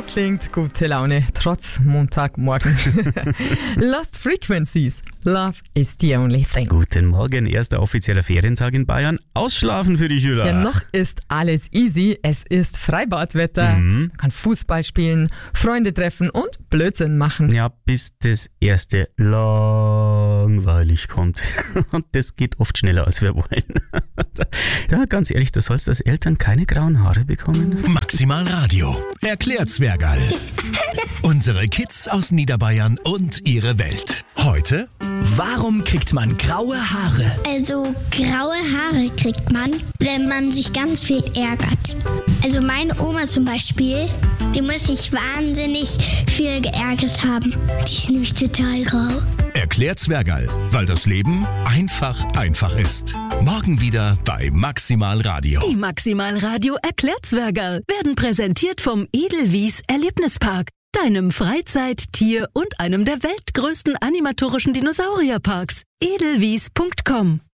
So klingt gute Laune, trotz Montagmorgen. Lost Frequencies. Love is the only thing. Guten Morgen, erster offizieller Ferientag in Bayern. Ausschlafen für die Schüler. Ja, noch ist alles easy. Es ist Freibadwetter. Man kann Fußball spielen, Freunde treffen und Blödsinn machen. Ja, bis das erste langweilig kommt. Und das geht oft schneller, als wir wollen. Ja, ganz ehrlich, du sollst als Eltern keine grauen Haare bekommen. Maximal Radio. Erklärt Zwergal. Unsere Kids aus Niederbayern und ihre Welt. Heute: Warum kriegt man graue Haare? Also graue Haare kriegt man, wenn man sich ganz viel ärgert. Also meine Oma zum Beispiel, die muss sich wahnsinnig viel geärgert haben. Die ist nämlich total grau. Erklärt Zwergal, weil das Leben einfach ist. Morgen wieder bei Maximal Radio. Die Maximal Radio Erklärt Zwergal werden präsentiert vom Edelwies Erlebnispark, deinem Freizeit-, Tier- und einem der weltgrößten animatorischen Dinosaurierparks. edelwies.com